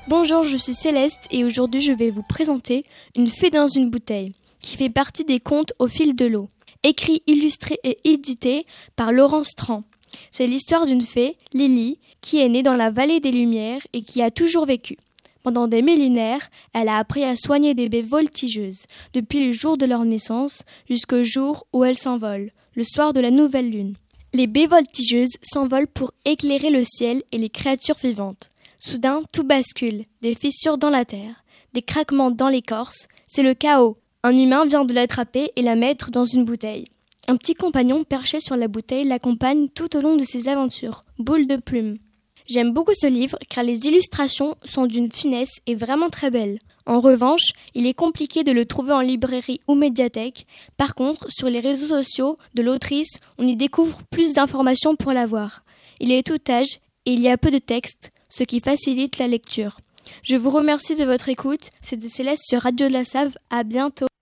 Bonjour, je suis Céleste et aujourd'hui je vais vous présenter Une fée dans une bouteille, qui fait partie des contes au fil de l'eau. Écrit, illustré et édité par Laurence Tran. C'est l'histoire d'une fée, Lily, qui est née dans la vallée des Lumières et qui a toujours vécu. Pendant des millénaires, elle a appris à soigner des baies voltigeuses, depuis le jour de leur naissance jusqu'au jour où elles s'envolent, le soir de la nouvelle lune. Les baies voltigeuses s'envolent pour éclairer le ciel et les créatures vivantes. Soudain, tout bascule, des fissures dans la terre, des craquements dans l'écorce, c'est le chaos. Un humain vient de l'attraper et la mettre dans une bouteille. Un petit compagnon perché sur la bouteille l'accompagne tout au long de ses aventures, Boule de Plume. J'aime beaucoup ce livre car les illustrations sont d'une finesse et vraiment très belles. En revanche, il est compliqué de le trouver en librairie ou médiathèque. Par contre, sur les réseaux sociaux de l'autrice, on y découvre plus d'informations pour l'avoir. Il est tout âge et il y a peu de texte, ce qui facilite la lecture. Je vous remercie de votre écoute. C'était Céleste sur Radio de la Save. À bientôt.